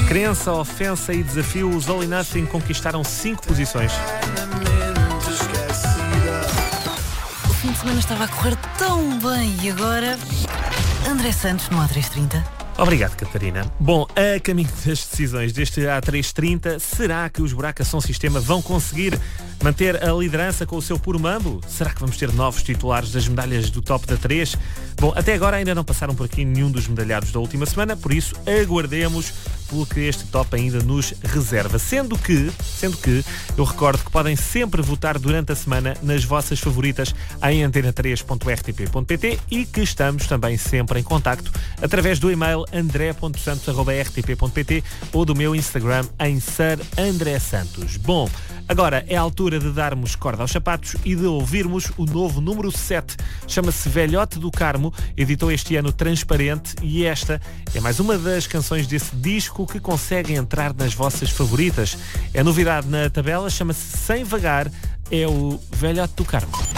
Crença, ofensa e desafio, os All or Nothing conquistaram 5 posições. O fim de semana estava a correr tão bem e agora... André Santos no A330. Obrigado, Catarina. Bom, a caminho das decisões deste A330, será que os Buraco Ação Sistema vão conseguir manter a liderança com o seu puro mambo? Será que vamos ter novos titulares das medalhas do Top da 3? Bom, até agora ainda não passaram por aqui nenhum dos medalhados da última semana, por isso aguardemos pelo que este top ainda nos reserva. Sendo que eu recordo que podem sempre votar durante a semana nas vossas favoritas em antena3.rtp.pt e que estamos também sempre em contacto através do e-mail andré.santos@rtp.pt ou do meu Instagram em Sir André Santos. Bom, agora é a altura de darmos corda aos sapatos e de ouvirmos o novo número 7. Chama-se Velhote do Carmo, editou este ano Transparente e esta é mais uma das canções desse disco que conseguem entrar nas vossas favoritas. É novidade na tabela, chama-se Sem Vagar, é o Velhote do Carmo.